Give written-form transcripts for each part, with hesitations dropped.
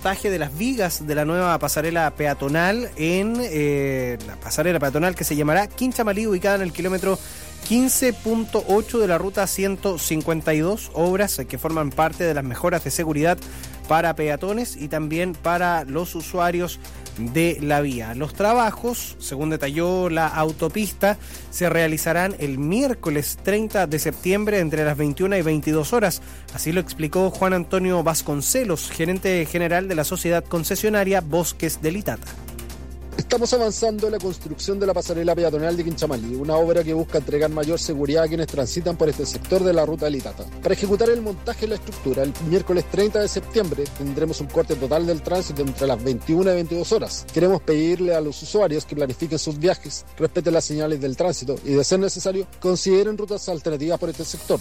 montaje de las vigas de la nueva pasarela peatonal en la pasarela peatonal que se llamará Quinchamalí, ubicada en el kilómetro 15.8 de la ruta 152, obras que forman parte de las mejoras de seguridad para peatones y también para los usuarios de la vía. Los trabajos, según detalló la autopista, se realizarán el miércoles 30 de septiembre entre las 21 y 22 horas. Así lo explicó Juan Antonio Vasconcelos, gerente general de la sociedad concesionaria Bosques del Itata. Estamos avanzando en la construcción de la pasarela peatonal de Quinchamalí, una obra que busca entregar mayor seguridad a quienes transitan por este sector de la ruta del Itata. Para ejecutar el montaje de la estructura, el miércoles 30 de septiembre tendremos un corte total del tránsito entre las 21 y 22 horas. Queremos pedirle a los usuarios que planifiquen sus viajes, respeten las señales del tránsito y, de ser necesario, consideren rutas alternativas por este sector.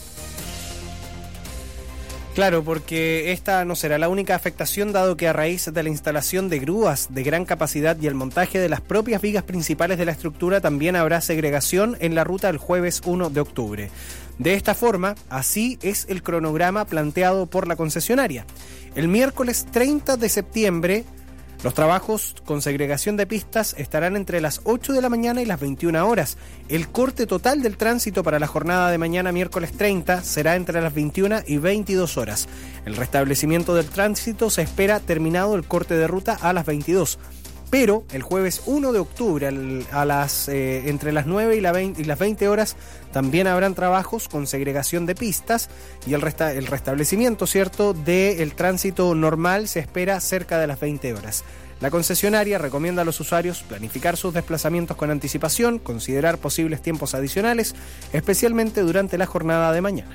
Claro, porque esta no será la única afectación, dado que a raíz de la instalación de grúas de gran capacidad y el montaje de las propias vigas principales de la estructura, también habrá segregación en la ruta el jueves 1 de octubre. De esta forma, así es el cronograma planteado por la concesionaria. El miércoles 30 de septiembre, los trabajos con segregación de pistas estarán entre las 8 de la mañana y las 21 horas. El corte total del tránsito para la jornada de mañana, miércoles 30, será entre las 21 y 22 horas. El restablecimiento del tránsito se espera terminado el corte de ruta a las 22. Pero el jueves 1 de octubre, entre las 9 y las 20 horas, también habrán trabajos con segregación de pistas y el restablecimiento, ¿cierto?, del tránsito normal se espera cerca de las 20 horas. La concesionaria recomienda a los usuarios planificar sus desplazamientos con anticipación, considerar posibles tiempos adicionales, especialmente durante la jornada de mañana.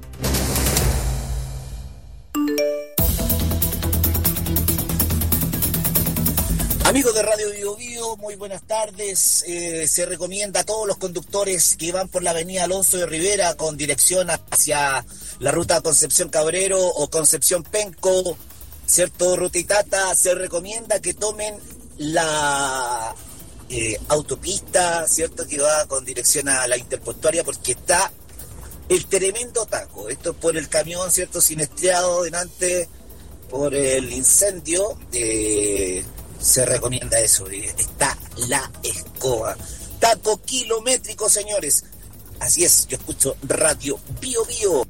Amigos de Radio Bio Bio, muy buenas tardes. Se recomienda a todos los conductores que van por la avenida Alonso de Rivera con dirección hacia la ruta Concepción Cabrero o Concepción Penco, ¿cierto? Ruta Itata, se recomienda que tomen la autopista, ¿cierto? Que va con dirección a la interportuaria porque está el tremendo taco. Esto es por el camión, ¿cierto? Siniestrado delante por el incendio. Se recomienda eso, está la escoba. Taco kilométrico, señores. Así es, yo escucho Radio Bio Bio.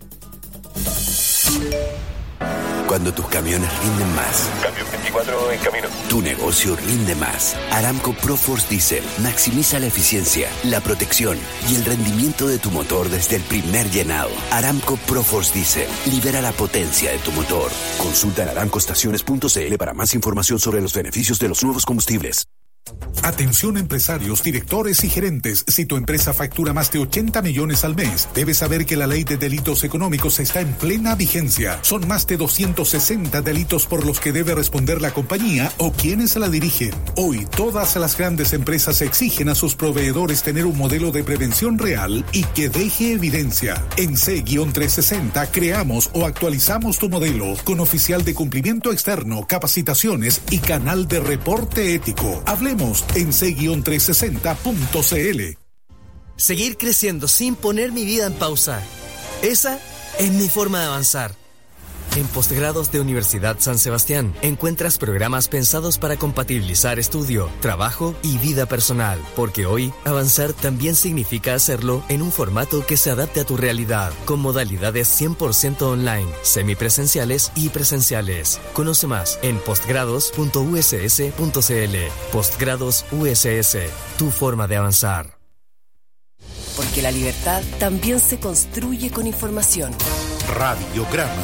Cuando tus camiones rinden más. Cambio 24 en camino. Tu negocio rinde más. Aramco ProForce Diesel maximiza la eficiencia, la protección y el rendimiento de tu motor desde el primer llenado. Aramco ProForce Diesel libera la potencia de tu motor. Consulta en aramcoestaciones.cl para más información sobre los beneficios de los nuevos combustibles. Atención empresarios, directores y gerentes. Si tu empresa factura más de 80 millones al mes, debes saber que la ley de delitos económicos está en plena vigencia. Son más de 260 delitos por los que debe responder la compañía o quienes la dirigen. Hoy, todas las grandes empresas exigen a sus proveedores tener un modelo de prevención real y que deje evidencia. En C-360 creamos o actualizamos tu modelo con oficial de cumplimiento externo, capacitaciones y canal de reporte ético. Hablemos en c-360.cl. Seguir creciendo sin poner mi vida en pausa. Esa es mi forma de avanzar. En Postgrados de Universidad San Sebastián encuentras programas pensados para compatibilizar estudio, trabajo y vida personal, porque hoy avanzar también significa hacerlo en un formato que se adapte a tu realidad, con modalidades 100% online, semipresenciales y presenciales. Conoce más en postgrados.uss.cl. Postgrados USS, tu forma de avanzar. Porque la libertad también se construye con información. Radiograma.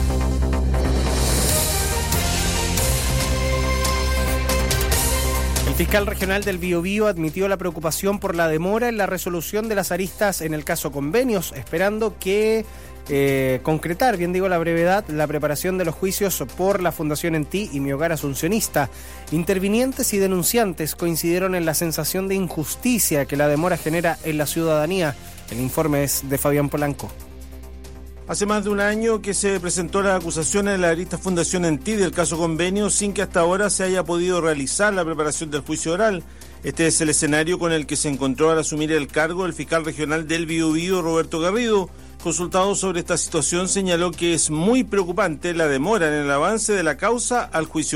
El fiscal regional del Biobío admitió la preocupación por la demora en la resolución de las aristas en el caso Convenios, esperando que concretar, bien digo la brevedad, la preparación de los juicios por la Fundación En Ti y Mi Hogar Asuncionista. Intervinientes y denunciantes coincidieron en la sensación de injusticia que la demora genera en la ciudadanía. El informe es de Fabián Polanco. Hace más de un año que se presentó la acusación en la arista Fundación En Ti del caso Convenio sin que hasta ahora se haya podido realizar la preparación del juicio oral. Este es el escenario con el que se encontró al asumir el cargo el fiscal regional del Biobío, Roberto Garrido. Consultado sobre esta situación, señaló que es muy preocupante la demora en el avance de la causa al juicio